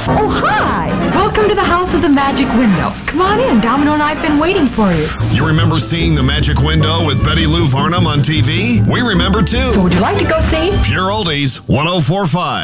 Oh, hi! Welcome to the House of the Magic Window. Come on in. Domino and I have been waiting for you. You remember seeing The Magic Window with Betty Lou Varnum on TV? We remember too. So would you like to go see? Pure Oldies 104.5.